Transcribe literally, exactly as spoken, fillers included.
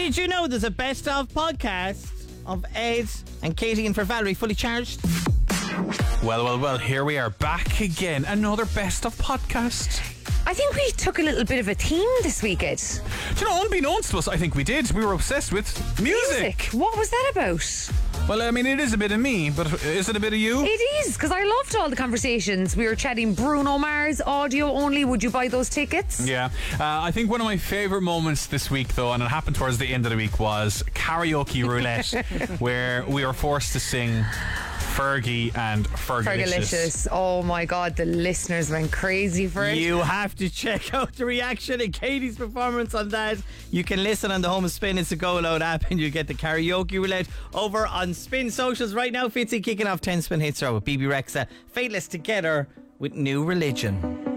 Did you know there's a best of podcast of Ed and Katie and for Valerie fully charged? Well, well, well, here we are back again. Another best of podcast. I think we took a little bit of a theme this week, Ed. Do you know, unbeknownst to us, I think we did. We were obsessed with music. Music. What was that about? Well, I mean, it is a bit of me, but is it a bit of you? It is, because I loved all the conversations. We were chatting Bruno Mars, audio only. Would you buy those tickets? Yeah. Uh, I think one of my favourite moments this week, though, and it happened towards the end of the week, was karaoke roulette, where we were forced to sing Fergie and Fergalicious. Fergalicious. Oh my God, the listeners went crazy for it. You have to check out the reaction and Katie's performance on that. You can listen on the Home of Spin. It's a Go Loud app, and you get the karaoke roulette over on Spin Socials right now. Fitzy kicking off ten Spin Hits are with B B Rexa, Fateless together with New Religion.